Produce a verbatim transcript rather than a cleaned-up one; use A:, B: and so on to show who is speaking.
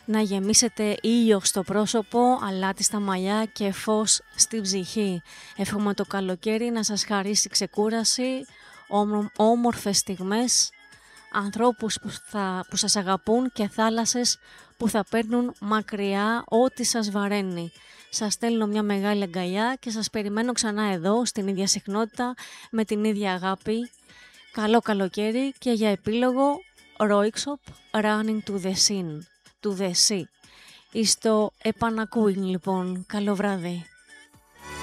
A: Να γεμίσετε ήλιο στο πρόσωπο, αλάτι στα μαλλιά και φως στη ψυχή. Εύχομαι το καλοκαίρι να σας χαρίσει ξεκούραση, όμο, όμορφες στιγμές, ανθρώπους που, θα, που σας αγαπούν και θάλασσες που θα παίρνουν μακριά ό,τι σας βαραίνει. Σας στέλνω μια μεγάλη αγκαλιά και σας περιμένω ξανά εδώ, στην ίδια συχνότητα, με την ίδια αγάπη. Καλό καλοκαίρι και για επίλογο Röyksopp Running to the Sea. To the sea. Εις το επανακούιν λοιπόν. Καλό βράδυ.